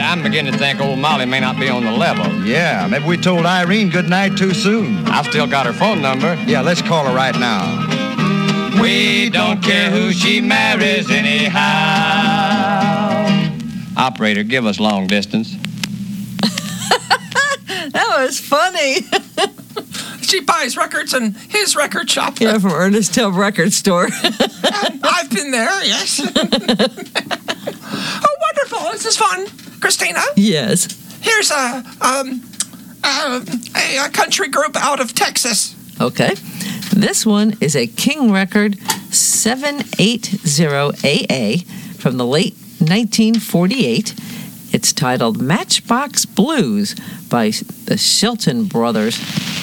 I'm beginning to think old Molly may not be on the level. Yeah, maybe we told Irene good night too soon. I've still got her phone number. Yeah, let's call her right now. We don't care who she marries anyhow. Operator, give us long distance. That was funny. She buys records in his record shop. Yeah, from Ernest Tubb Record Store. I've been there, yes. Oh, wonderful. This is fun. Christina? Yes. Here's a country group out of Texas. Okay. This one is a King record 780AA from the late 1948. It's titled Matchbox Blues by the Shilton Brothers.